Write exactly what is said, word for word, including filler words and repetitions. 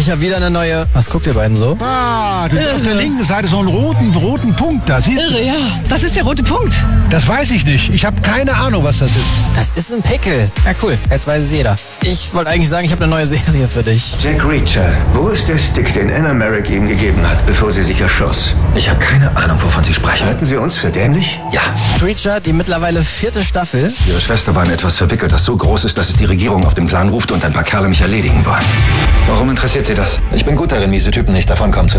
Ich habe wieder eine neue... Was guckt ihr beiden so? Ah, du hast auf der linken Seite so einen roten, roten Punkt da. Siehst du? Irre, ja. Was ist der rote Punkt? Das weiß ich nicht. Ich habe keine Ahnung, was das ist. Das ist ein Pickel. Ja, cool. Jetzt weiß es jeder. Ich wollte eigentlich sagen, ich habe eine neue Serie für dich. Jack Reacher, wo ist der Stick, den Anna Merrick ihm gegeben hat, bevor sie sich erschoss? Ich habe keine Ahnung, wovon Sie sprechen. Halten Sie uns für dämlich? Ja, Reacher, die mittlerweile vierte Staffel. Ihre Schwester war in etwas verwickelt, das so groß ist, dass es die Regierung auf den Plan ruft und ein paar Kerle mich erledigen wollen. Warum interessiert Sie das? Ich bin gut darin, miese Typen nicht davonkommen zu